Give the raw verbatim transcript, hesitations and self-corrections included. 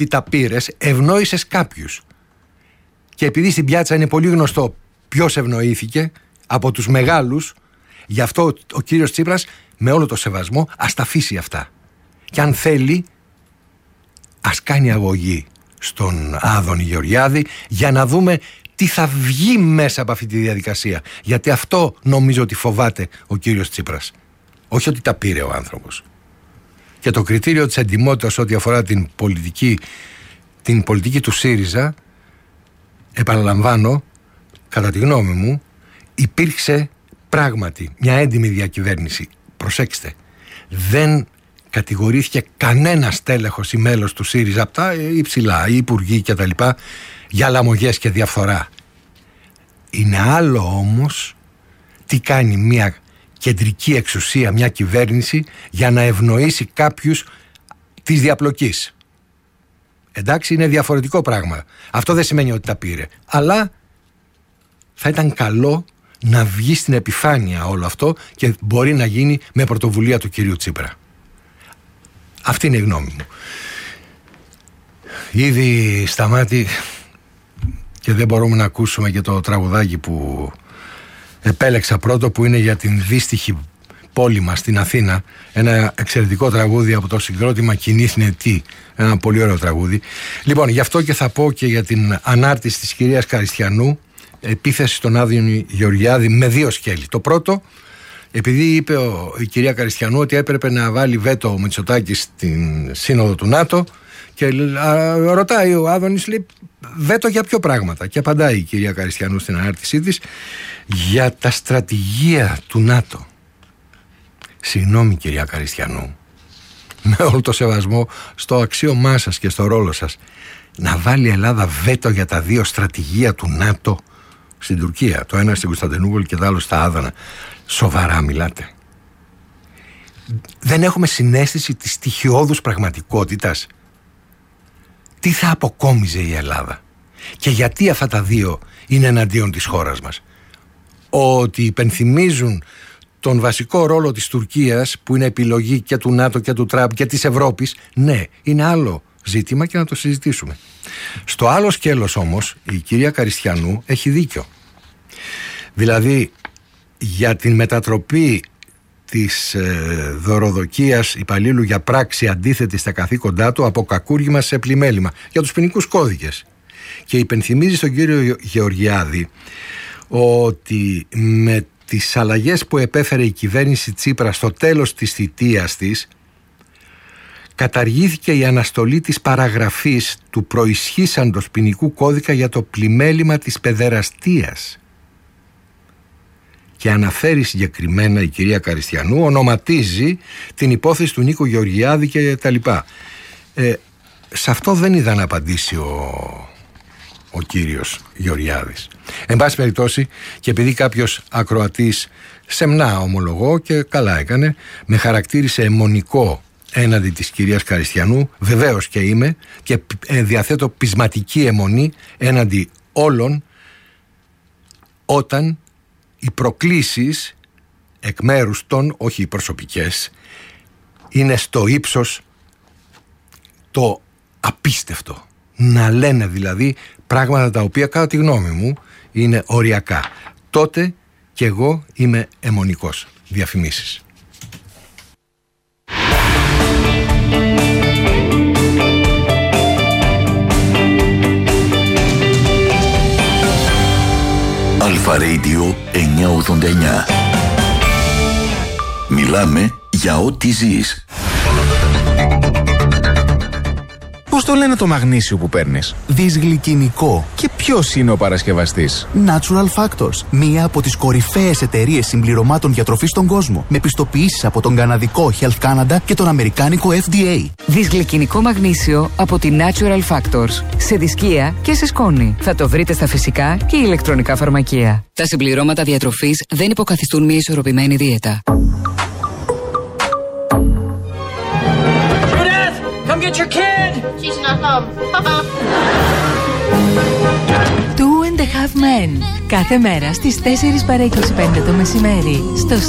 ότι τα πήρες, ευνόησες κάποιους. Και επειδή στην πιάτσα είναι πολύ γνωστό ποιος ευνοήθηκε από τους μεγάλους, γι' αυτό ο κύριος Τσίπρας, με όλο το σεβασμό, ας τα αφήσει αυτά. Και αν θέλει, ας κάνει αγωγή στον Άδωνη Γεωργιάδη για να δούμε τι θα βγει μέσα από αυτή τη διαδικασία. Γιατί αυτό νομίζω ότι φοβάται ο κύριος Τσίπρας. Όχι ότι τα πήρε ο άνθρωπος. Και το κριτήριο της εντιμότητας ό,τι αφορά την πολιτική, την πολιτική του ΣΥΡΙΖΑ, επαναλαμβάνω, κατά τη γνώμη μου, υπήρξε πράγματι μια έντιμη διακυβέρνηση. Προσέξτε, δεν κατηγορήθηκε κανένα στέλεχος ή μέλος του ΣΥΡΙΖΑ από τα υψηλά, οι υπουργοί κτλ. Για λαμογές και διαφθορά. Είναι άλλο όμως τι κάνει μια κεντρική εξουσία, μια κυβέρνηση για να ευνοήσει κάποιους της διαπλοκής. Εντάξει, είναι διαφορετικό πράγμα. Αυτό δεν σημαίνει ότι τα πήρε. Αλλά θα ήταν καλό να βγει στην επιφάνεια όλο αυτό και μπορεί να γίνει με πρωτοβουλία του κυρίου Τσίπρα. Αυτή είναι η γνώμη μου. Ήδη σταμάτη και δεν μπορούμε να ακούσουμε και το τραγουδάκι που επέλεξα πρώτο, που είναι για την δύστιχη πόλη μας στην Αθήνα. Ένα εξαιρετικό τραγούδι από το συγκρότημα Κοινή Θνητή. Ένα πολύ ωραίο τραγούδι. Λοιπόν, γι' αυτό και θα πω και για την ανάρτηση της κυρίας Καριστιανού, επίθεση στον Άδωνη Γεωργιάδη με δύο σκέλη. Το πρώτο, επειδή είπε ο, η κυρία Καριστιανού ότι έπρεπε να βάλει βέτο ο Μητσοτάκης στην σύνοδο του ΝΑΤΟ, και α, ρωτάει ο Άδωνης, λέει, βέτο για ποιο πράγματα? Και απαντάει η κυρία Καριστιανού στην ανάρτησή της, για τα στρατηγία του ΝΑΤΟ. Συγγνώμη κυρία Καριστιανού, με όλο το σεβασμό στο αξίωμά σας και στο ρόλο σας, να βάλει η Ελλάδα βέτο για τα δύο στρατηγία του ΝΑΤΟ στην Τουρκία, το ένα στην Κωνσταντινούπολη και το άλλο στα Άδωνα? Σοβαρά μιλάτε? Δεν έχουμε συναίσθηση της στοιχειώδους πραγματικότητας? Τι θα αποκόμιζε η Ελλάδα? Και γιατί αυτά τα δύο είναι εναντίον της χώρας μας? Ότι υπενθυμίζουν τον βασικό ρόλο της Τουρκίας, που είναι επιλογή και του ΝΑΤΟ και του Τραμπ και της Ευρώπης, ναι, είναι άλλο ζήτημα και να το συζητήσουμε. Στο άλλο σκέλος όμως η κυρία Καριστιανού έχει δίκιο. Δηλαδή, για την μετατροπή της ε, δωροδοκίας υπαλλήλου για πράξη αντίθετη στα καθήκοντά του από κακούργημα σε πλημέλημα, για τους ποινικούς κώδικες. Και υπενθυμίζει στον κύριο Γεωργιάδη ότι με τις αλλαγές που επέφερε η κυβέρνηση Τσίπρα στο τέλος της θητείας της, καταργήθηκε η αναστολή της παραγραφής του προισχύσαντος ποινικού κώδικα για το πλημέλημα της παιδεραστίας. Και αναφέρει συγκεκριμένα η κυρία Καριστιανού, ονοματίζει την υπόθεση του Νίκου Γεωργιάδη και τα λοιπά. Ε, σε αυτό δεν είδα να απαντήσει ο, ο κύριος Γεωργιάδης. Εν πάση περιπτώσει, και επειδή κάποιος ακροατής, σεμνά ομολογώ και καλά έκανε, με χαρακτήρισε αιμονικό έναντι της κυρίας Καριστιανού, βεβαίως και είμαι, και διαθέτω πεισματική αιμονή έναντι όλων, όταν οι προκλήσεις εκ μέρους των, όχι οι προσωπικές, είναι στο ύψος το απίστευτο. Να λένε δηλαδή πράγματα τα οποία κατά τη γνώμη μου είναι οριακά. Τότε κι εγώ είμαι αιμονικός. Διαφημίσεις. Αλφα Radio εννιακόσια ογδόντα εννιά. Μιλάμε για ό,τι ζεις. Πώς το λένε το μαγνήσιο που παίρνεις? Δυσγλυκινικό. Και ποιος είναι ο παρασκευαστής? Natural Factors, μία από τις κορυφαίες εταιρείες συμπληρωμάτων διατροφής στον κόσμο, με πιστοποιήσεις από τον καναδικό Health Canada και τον αμερικάνικο Εφ Ντι Έι. Δυσγλυκινικό μαγνήσιο από τη Natural Factors. Σε δισκία και σε σκόνη. Θα το βρείτε στα φυσικά και ηλεκτρονικά φαρμακεία. Τα συμπληρώματα διατροφής δεν υποκαθιστούν μια ισορροπημένη δίαιτα. Get your kid! She's not home. Two and a Half Men. Κάθε μέρα στις τέσσερις παρά είκοσι πέντε το μεσημέρι στο